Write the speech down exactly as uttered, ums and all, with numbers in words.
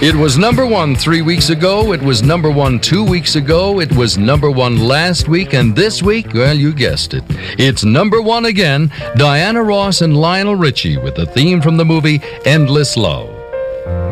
It was number one three weeks ago. It was number one two weeks ago. It was number one last week. And this week, well, you guessed it. It's number one again. Diana Ross and Lionel Richie with the theme from the movie Endless Love.